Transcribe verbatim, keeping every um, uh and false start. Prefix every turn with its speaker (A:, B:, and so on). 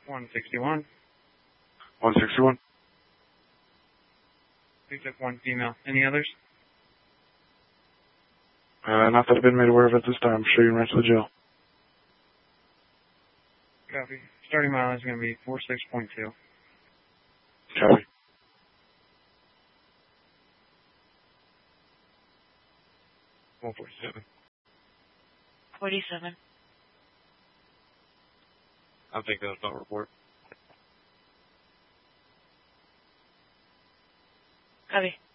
A: one sixty-one.
B: one sixty-one.
A: We took one female. Any others?
B: Uh, not that I've been made aware of at this time. I'm sure you're right to the jail.
A: Copy. Starting mileage is going to be forty-six point two.
B: Copy.
A: one forty-seven.
C: forty-seven.
A: I'll take those. Don't report.
C: Copy.